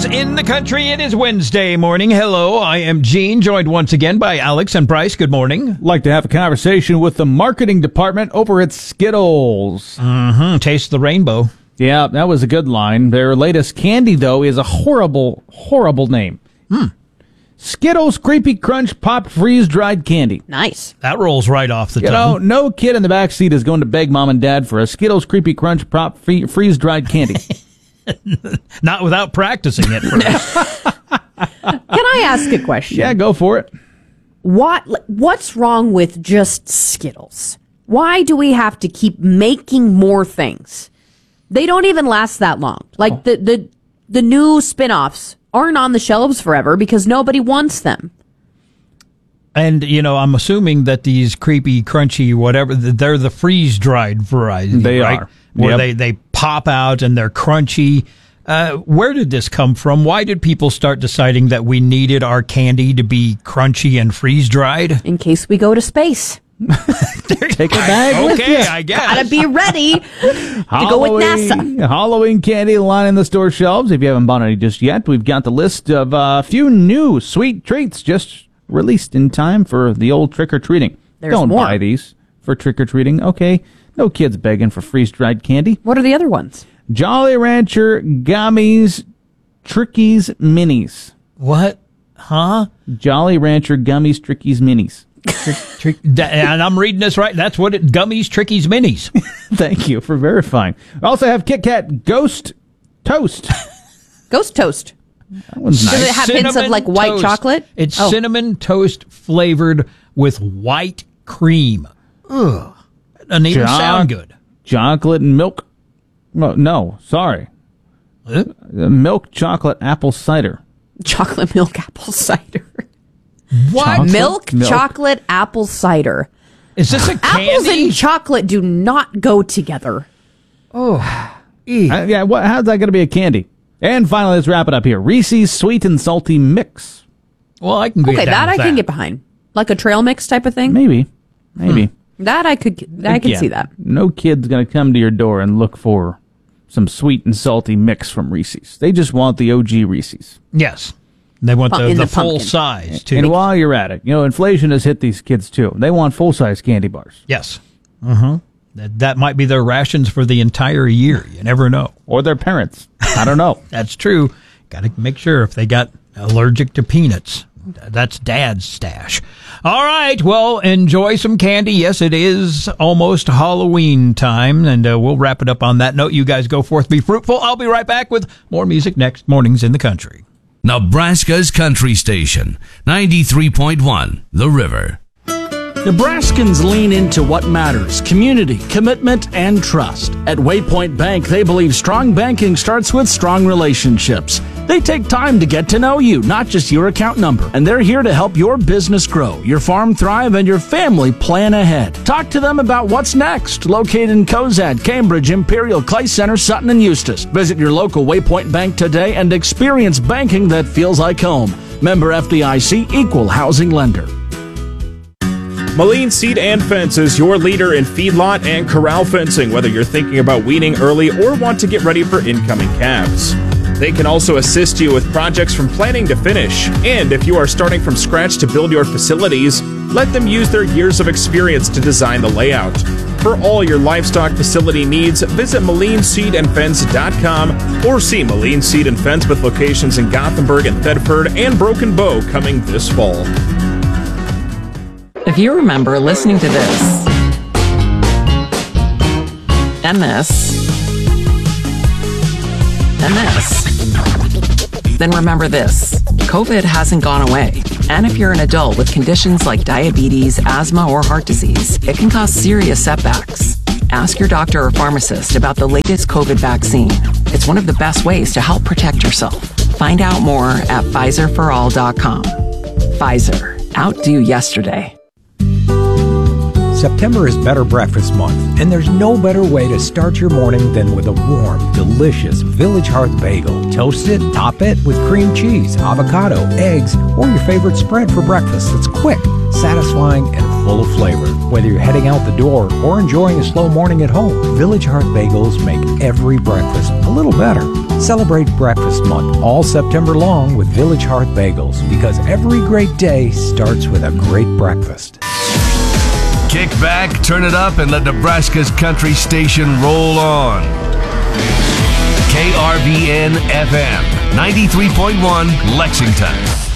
Mornings in the country. It is Wednesday morning. Hello, I am Gene, joined once again by Alex and Bryce. Good morning. Like to have a conversation with the marketing department over at Skittles. Taste the rainbow. Yeah, that was a good line. Their latest candy, though, is a horrible, horrible name. Skittles Creepy Crunch Popped Freeze-Dried Candy. Nice. That rolls right off the tongue. No kid in the backseat is going to beg mom and dad for a Skittles Creepy Crunch Pop Freeze-Dried Candy. Not without practicing it first. Can I ask a question? Yeah, go for it. What's wrong with just Skittles? Why do we have to keep making more things? They don't even last that long. Like the new spin-offs aren't on the shelves forever because nobody wants them. And, I'm assuming that these creepy, crunchy, whatever, they're the freeze-dried variety, They right? are. Where Yep. they pop out and they're crunchy. Where did this come from? Why did people start deciding that we needed our candy to be crunchy and freeze-dried? In case we go to space. Take a bag with Okay, you. I guess. Gotta be ready to go with NASA. Halloween candy lining the store shelves. If you haven't bought any just yet, we've got the list of a few new sweet treats just released in time for the old trick-or-treating. There's Don't more. buy these for trick-or-treating, okay? No kids begging for freeze-dried candy. What are the other ones? Jolly Rancher Gummies Trickies Minis. What? Huh? Jolly Rancher Gummies Trickies Minis. And I'm reading this right. That's what Gummies, Trickies, Minis. Thank you for verifying. We also have Kit Kat Ghost Toast. Ghost Toast. That one's Does nice. it have hints of like white toast. chocolate? It's Oh. cinnamon toast flavored with white cream. Ugh. Doesn't even sound good. Chocolate and milk. No, sorry. Huh? Milk chocolate apple cider. Chocolate milk apple cider. What? Chocolate Milk, milk. chocolate, apple cider. Is this a Apples candy? and chocolate do not go together. How's that going to be a candy? And finally, let's wrap it up here. Reese's Sweet and Salty Mix. Well, I can get Okay, down that I with can get behind. Like a trail mix type of thing. Maybe. That I can Again, see that. No kid's going to come to your door and look for some sweet and salty mix from Reese's. They just want the OG Reese's. Yes. They want In the the full pumpkin. size, too. And while you're at it, inflation has hit these kids too. They want full-size candy bars. Yes. That might be their rations for the entire year. You never know. Or their parents. I don't know. That's true. Got to make sure if they got allergic to peanuts. That's Dad's stash. All right. Well, enjoy some candy. Yes, it is almost Halloween time, and we'll wrap it up on that note. You guys go forth, be fruitful. I'll be right back with more music next. Mornings in the Country. Nebraska's country station, 93.1 The River. Nebraskans lean into what matters: community, commitment, and trust. At Waypoint Bank, they believe strong banking starts with strong relationships. They take time to get to know you, not just your account number. And they're here to help your business grow, your farm thrive, and your family plan ahead. Talk to them about what's next. Located in Cozad, Cambridge, Imperial, Clay Center, Sutton, and Eustis. Visit your local Waypoint Bank today and experience banking that feels like home. Member FDIC, Equal Housing Lender. Moline Seed and Fence is your leader in feedlot and corral fencing, whether you're thinking about weaning early or want to get ready for incoming calves. They can also assist you with projects from planning to finish. And if you are starting from scratch to build your facilities, let them use their years of experience to design the layout. For all your livestock facility needs, visit MolineSeedandFence.com or see Moline Seed and Fence with locations in Gothenburg and Thedford and Broken Bow coming this fall. If you remember listening to this, and this, and this, then remember this: COVID hasn't gone away. And if you're an adult with conditions like diabetes, asthma, or heart disease, it can cause serious setbacks. Ask your doctor or pharmacist about the latest COVID vaccine. It's one of the best ways to help protect yourself. Find out more at PfizerForAll.com. Pfizer. Outdo yesterday. September is Better Breakfast Month, and there's no better way to start your morning than with a warm, delicious Village Hearth bagel. Toast it, top it with cream cheese, avocado, eggs, or your favorite spread for breakfast. It's quick, satisfying, and full of flavor. Whether you're heading out the door or enjoying a slow morning at home, Village Hearth Bagels make every breakfast a little better. Celebrate Breakfast Month all September long with Village Hearth Bagels, because every great day starts with a great breakfast. Kick back, turn it up, and let Nebraska's country station roll on. KRVN FM, 93.1 Lexington.